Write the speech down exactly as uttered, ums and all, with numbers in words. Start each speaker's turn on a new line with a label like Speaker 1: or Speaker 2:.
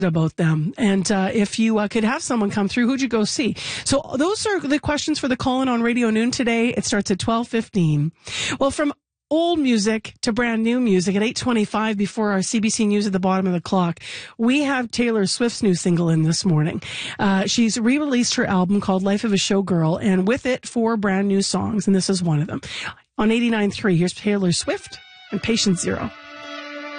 Speaker 1: about them. And uh, if you uh, could have someone come through, who'd you go see? So those are the questions for the call-in on Radio Noon today. It starts at twelve fifteen. Well, from old music to brand new music at eight twenty-five before our C B C News at the bottom of the clock, we have Taylor Swift's new single in this morning. Uh, she's re-released her album called Life of a Showgirl, and with it, four brand new songs, and this is one of them. On eighty-nine point three, here's Taylor Swift and Patient Zero.